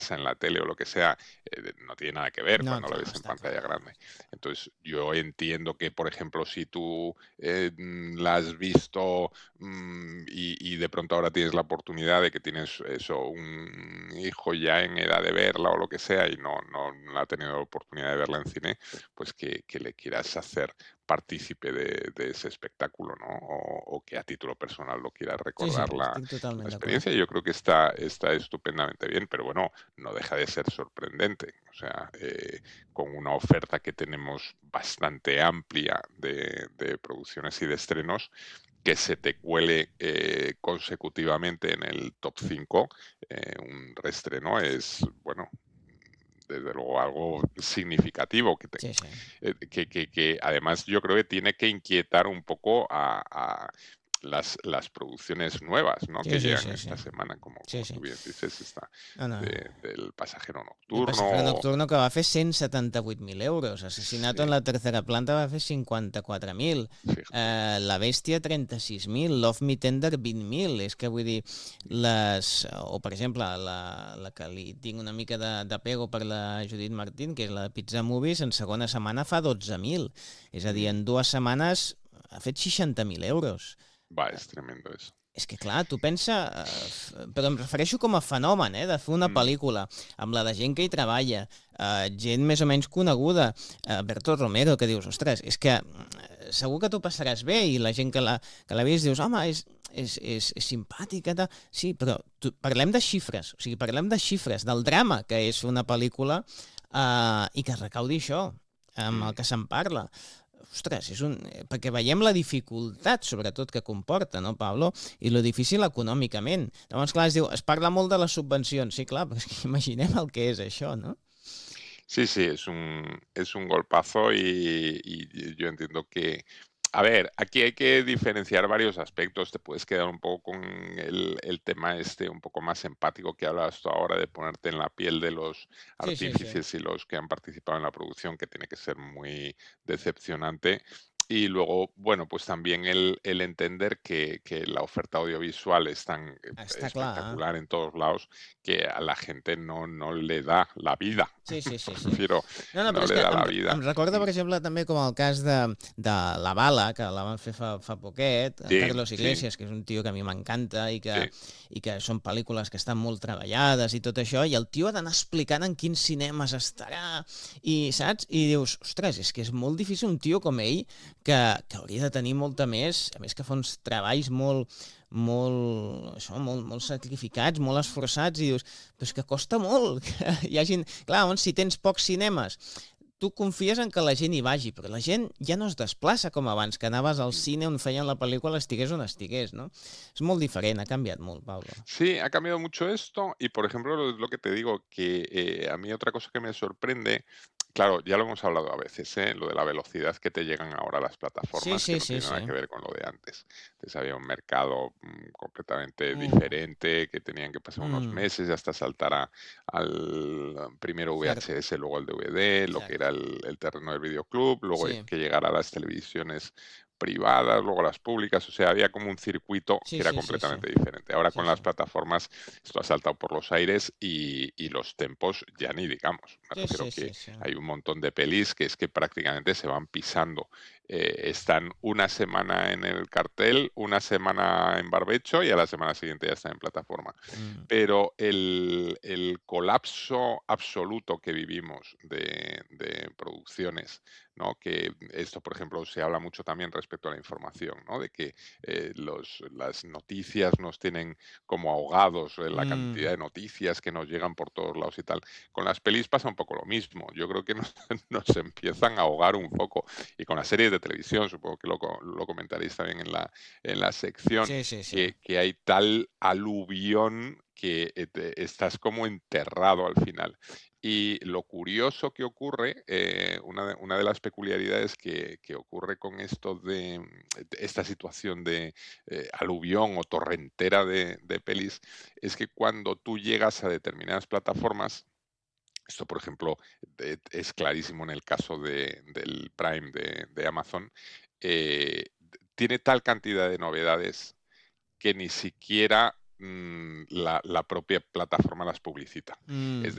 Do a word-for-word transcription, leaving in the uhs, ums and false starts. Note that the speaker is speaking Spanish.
en la tele o lo que sea, eh, no tiene nada que ver No, cuando la clar, ves en està clar. pantalla grande. Entonces, yo entiendo que, por ejemplo, si tú eh, mm, la has visto mm, y, y de pronto ahora tienes la oportunidad de que tienes eso, un hijo ya en edad de verla o lo que sea y no, no, no ha tenido la oportunidad de verla en cine, pues que, que le quieras hacer partícipe de, de ese espectáculo, ¿no? O, o que a título personal lo quieras Sí, sí, recordar la, estic la totalment d'acord. experiencia. Yo creo que está, está estupendamente bien, pero bueno, no deja de ser sorprendente. O sea, eh, con una oferta que tenemos bastante amplia de, de producciones y de estrenos, que se te cuele eh, consecutivamente en el top cinco, eh, un reestreno es, bueno, desde luego algo significativo que, te, Sí, sí. eh, que, que, que además yo creo que tiene que inquietar un poco a, a las, las producciones nuevas, ¿no? Sí, Que sí, llegan sí, sí. esta semana, como, Sí, como sí. tú bien dices, esta No, no. de, del pasajero El nocturno. Pasajero O, Nocturno, que va fer cent setanta-vuit mil euros. sí, Asesinato en la tercera planta va fer cinquanta-quatre mil. fíjate. Eh, la Bèstia, trenta-sis mil. Love Me Tender, vint mil. És que vull dir, les... O, per exemple, la, la que li tinc una mica de, de pego per la Judit Martín, que és la de Pizza Movies, en segona setmana fa dotze mil. És a dir, Mm, en dues setmanes ha fet seixanta mil euros. va, es tremendo eso. És que clar, tu pensa, eh, però em refereixo com a fenomen, eh, de fer una Mm, pel·lícula amb la de gent que hi treballa, eh, gent més o menys coneguda, eh, Berto Romero, que dius, ostres, és que eh, segur que tu passaràs bé i la gent que la, que la veus dius, home, és, és, és, és simpàtica, tal. Sí, però tu, parlem de xifres, o sigui, parlem de xifres, del drama que és fer una pel·lícula eh, i que recaudi això, amb mm. el que se'n parla. Ostres, és un... perquè veiem la dificultat, sobretot, que comporta, no, Pablo? I lo difícil econòmicament. Llavors, clar, es diu, es parla molt de les subvencions. Sí, clar, però és que imaginem el que és això, no? Sí, sí, es un, es un golpazo y, y yo entiendo que, a ver, aquí hay que diferenciar varios aspectos. Te puedes quedar un poco con el, el tema este un poco más empático que hablabas tú ahora, de ponerte en la piel de los Sí, sí, sí. artífices y los que han participado en la producción, que tiene que ser muy decepcionante. Y luego, bueno, pues también el, el entender que, que la oferta audiovisual es tan eh, Està clar. espectacular en todos lados que a la gente no, no le da la vida. Sí, sí, sí, sí. Prefiero, No, no, però no és le que da em, la vida. em recorda, Mm, per exemple, també com el cas de, de La Bala, que la van fer fa, fa poquet, en sí, Carlos sí, Iglesias, que és un tio que a mi m'encanta i, que, sí. i que són pel·lícules que estan molt treballades i tot això, i el tio ha d'anar explicant en quins cinemes estarà, i saps? I dius, ostres, és que és molt difícil un tio com ell, que, que hauria de tenir molta més, a més que fa uns treballs molt, molt, això, molt, molt sacrificats, molt esforçats, i dius, però és que costa molt que hi hagin... Clar, on si tens pocs cinemes, tu confies en que la gent hi vagi, però la gent ja no es desplaça com abans, que anaves al Mm. cine on feien la pel·lícula, estigués on estigués, no? És molt diferent, ha canviat molt, Pablo. Sí, ha cambiado mucho esto y, por ejemplo, lo, lo que te digo, que eh, a mí otra cosa que me sorprende, claro, ya lo hemos hablado a veces, ¿eh? Lo de la velocidad que te llegan ahora las Sí, plataformas, que sí, no sí, tiene nada sí. que ver con lo de antes. Entonces había un mercado mm, completamente Mm, diferente, que tenían que pasar unos mm, meses hasta saltar a- al primero cert, V H S, luego al D V D, lo que cert. era el, el terreno del videoclub, luego Sí, que llegara a las televisiones privadas, luego las públicas, o sea, había como un circuito sí, que era sí, sí, sí. completamente diferente. Ahora Sí, con sí. las plataformas esto ha saltado por los aires y, y los tempos ya ni digamos. Me Sí, refiero sí, sí, que sí. hay un montón de pelis que es que prácticamente se van pisando. Eh, están una semana en el cartel, una semana en barbecho y a la semana siguiente ya están en plataforma. Mm, Pero el, el colapso absoluto que vivimos de, de producciones, ¿no? Que esto, por ejemplo, se habla mucho también respecto a la información, ¿no? De que eh, los, las noticias nos tienen como ahogados, eh, la mm. cantidad de noticias que nos llegan por todos lados y tal. Con las pelis pasa un poco lo mismo. Yo creo que nos, nos empiezan a ahogar un poco. Y con las series de televisión, supongo que lo, co- lo comentaréis también en la, en la sección, Sí, sí, sí. que, que hay tal aluvión que eh, te- estás como enterrado al final. Y lo curioso que ocurre, eh, una, de, una de las peculiaridades que, que ocurre con esto de, de esta situación de eh, aluvión o torrentera de, de pelis, es que cuando tú llegas a determinadas plataformas, esto, por ejemplo, de- es clarísimo en el caso de- del Prime de, de Amazon, eh, tiene tal cantidad de novedades que ni siquiera mm, la, la propia plataforma las publicita. Es Mm.